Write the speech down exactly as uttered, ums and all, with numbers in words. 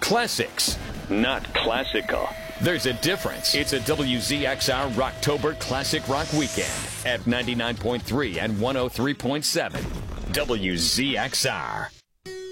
Classics, not classical. There's a difference. It's a W Z X R Rocktober Classic Rock Weekend at ninety-nine point three and one oh three point seven W Z X R.